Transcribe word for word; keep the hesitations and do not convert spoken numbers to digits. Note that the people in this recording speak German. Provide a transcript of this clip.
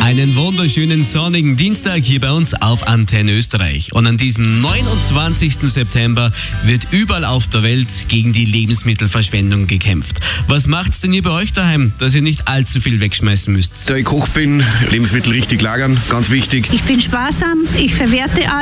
Einen wunderschönen sonnigen Dienstag hier bei uns auf Antenne Österreich. Und an diesem neunundzwanzigsten September wird überall auf der Welt gegen die Lebensmittelverschwendung gekämpft. Was macht's denn ihr bei euch daheim, dass ihr nicht allzu viel wegschmeißen müsst? Da ich Koch bin, Lebensmittel richtig lagern, ganz wichtig. Ich bin sparsam, ich verwerte alles.